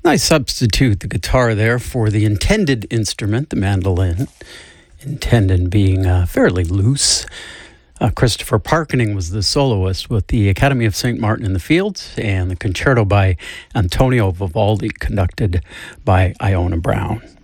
Nice substitute, the guitar there, for the intended instrument, the mandolin. Intended being fairly loose. Christopher Parkening was the soloist with the Academy of St. Martin in the Fields and the concerto by Antonio Vivaldi conducted by Iona Brown.